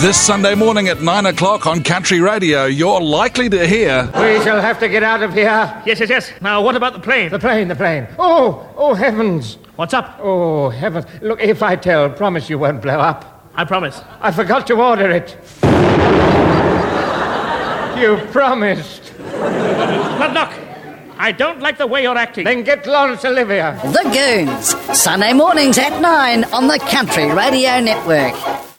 This Sunday morning at 9 o'clock on Country Radio, you're likely to hear... We shall have to get out of here. Yes. Now, what about the plane? The plane. Oh, heavens. What's up? Oh, heavens. Look, if I tell, promise you won't blow up. I promise. I forgot to order it. You promised. But look, I don't like the way you're acting. Then get Laurence Olivier. The Goons, Sunday mornings at 9 on the Country Radio Network.